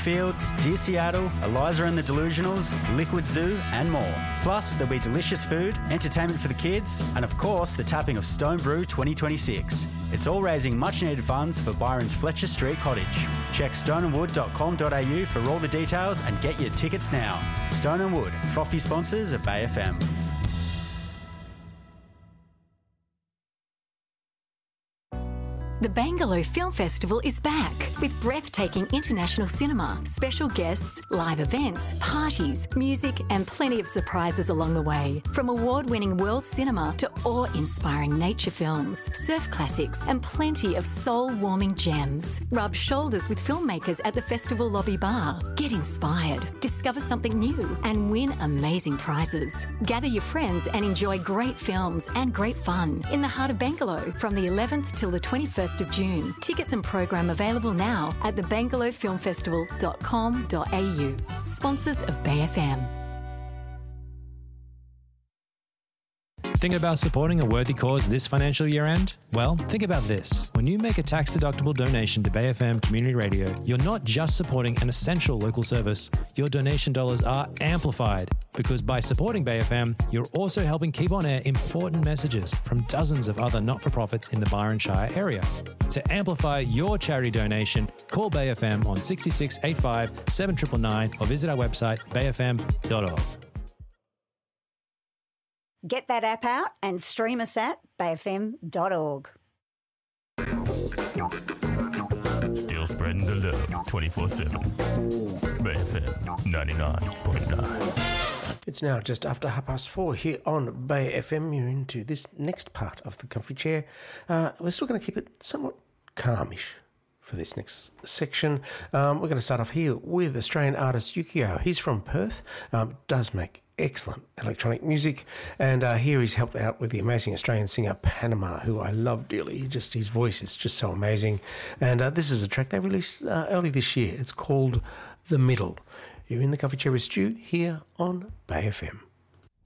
Fields, Dear Seattle, Eliza and the Delusionals, Liquid Zoo and more. Plus, there'll be delicious food, entertainment for the kids, and of course, the tapping of Stone Brew 2026. It's all raising much-needed funds for Byron's Fletcher Street Cottage. Check stoneandwood.com.au for all the details and get your tickets now. Stone and Wood, frothy sponsors of Bay FM. The Bangalore Film Festival is back with breathtaking international cinema, special guests, live events, parties, music and plenty of surprises along the way. From award-winning world cinema to awe-inspiring nature films, surf classics and plenty of soul-warming gems. Rub shoulders with filmmakers at the festival lobby bar. Get inspired, discover something new and win amazing prizes. Gather your friends and enjoy great films and great fun in the heart of Bangalore from the 11th till the 21st of June. Tickets and program available now at thebangalorefilmfestival.com.au. Sponsors of Bay FM. Thinking about supporting a worthy cause this financial year end? Well, think about this. When you make a tax-deductible donation to Bay FM Community Radio, you're not just supporting an essential local service. Your donation dollars are amplified because by supporting Bay FM, you're also helping keep on air important messages from dozens of other not-for-profits in the Byron Shire area. To amplify your charity donation, call Bay FM on 6685 7999 or visit our website bayfm.org. Get that app out and stream us at bayfm.org. Still spreading the love 24/7. Bay FM 99.9. It's now just after 4:30 here on Bay FM. You're into this next part of the comfy chair. We're still going to keep it somewhat calmish for this next section. We're going to start off here with Australian artist Yukio. He's from Perth, does make excellent electronic music, and here he's helped out with the amazing Australian singer Panama, who I love dearly. His voice is just so amazing, and this is a track they released early this year. It's called The Middle. You're in the Coffee Chair with Stu here on Bay FM.